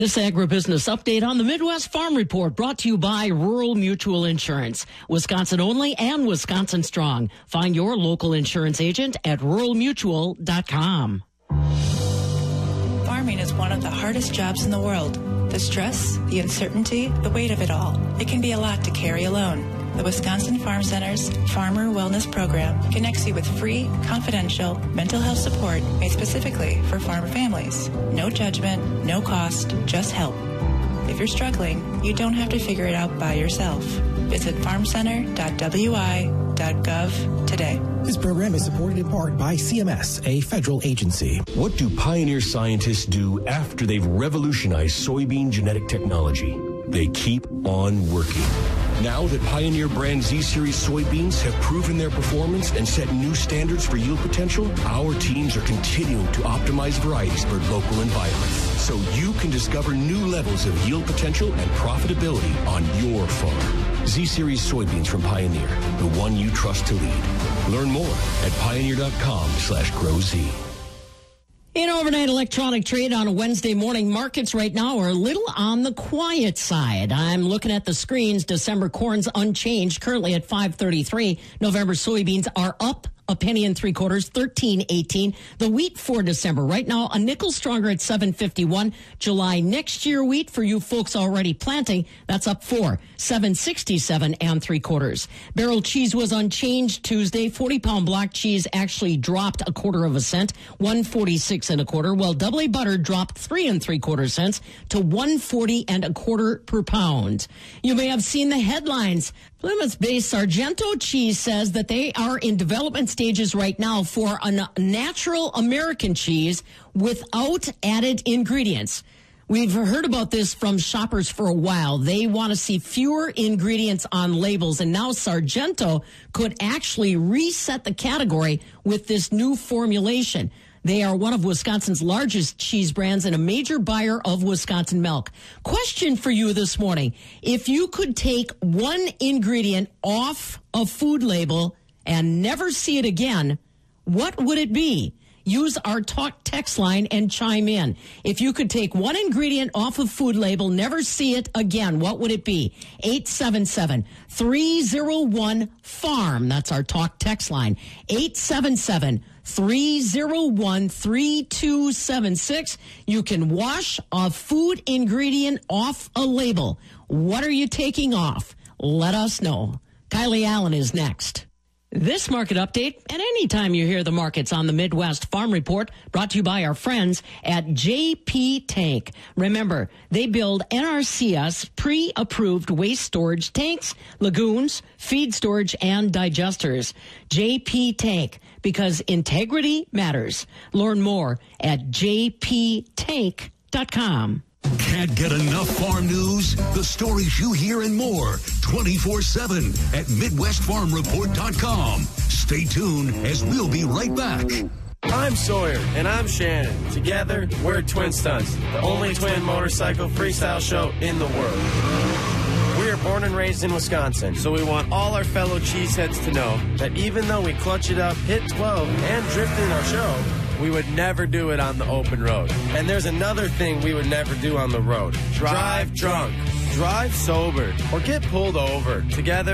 This agribusiness update on the Midwest Farm Report brought to you by Rural Mutual Insurance. Wisconsin only and Wisconsin strong. Find your local insurance agent at ruralmutual.com. Farming is one of the hardest jobs in the world. The stress, the uncertainty, the weight of it all. It can be a lot to carry alone. The Wisconsin Farm Center's Farmer Wellness Program connects you with free, confidential mental health support made specifically for farm families. No judgment, no cost, just help. If you're struggling, you don't have to figure it out by yourself. Visit farmcenter.wi.gov today. This program is supported in part by CMS, a federal agency. What do Pioneer scientists do after they've revolutionized soybean genetic technology? They keep on working. Now that Pioneer brand Z-Series soybeans have proven their performance and set new standards for yield potential, our teams are continuing to optimize varieties for local environments, so you can discover new levels of yield potential and profitability on your farm. Z-Series soybeans from Pioneer, the one you trust to lead. Learn more at pioneer.com/growz. In overnight electronic trade on a Wednesday morning, markets right now are a little on the quiet side. I'm looking at the screens. December corn's unchanged, currently at $5.33. November soybeans are up a penny and 3/4, $13.18. The wheat for December right now a nickel stronger at $7.51. July next year wheat for you folks already planting, that's up 4, $7.67 3/4. Barrel cheese was unchanged Tuesday. 40-pound block cheese actually dropped 1/4 cent, $1.46 1/4. While double A butter dropped 3 3/4 cents to $1.40 1/4 per pound. You may have seen the headlines. Plymouth-based Sargento Cheese says that they are in development stages right now for a natural American cheese without added ingredients. We've heard about this from shoppers for a while. They want to see fewer ingredients on labels, and now Sargento could actually reset the category with this new formulation. They are one of Wisconsin's largest cheese brands and a major buyer of Wisconsin milk. Question for you this morning. If you could take one ingredient off a food label and never see it again, what would it be? Use our talk text line and chime in. If you could take one ingredient off a food label, never see it again, what would it be? 877-301-FARM. That's our talk text line. 877-301-3276. You can wash a food ingredient off a label. What are you taking off? Let us know. Kylie Allen is next. This market update, and anytime you hear the markets on the Midwest Farm Report, brought to you by our friends at JP Tank. Remember, they build NRCS pre-approved waste storage tanks, lagoons, feed storage, and digesters. JP Tank, because integrity matters. Learn more at jptank.com. Can't get enough farm news? The stories you hear and more 24/7 at MidwestFarmReport.com. Stay tuned as we'll be right back. I'm Sawyer. And I'm Shannon. Together, we're Twin Stunts, the only twin motorcycle freestyle show in the world. We are born and raised in Wisconsin, so we want all our fellow cheeseheads to know that even though we clutch it up, hit 12, and drift in our show, we would never do it on the open road. And there's another thing we would never do on the road. Drive drunk, drive sober, or get pulled over. Together,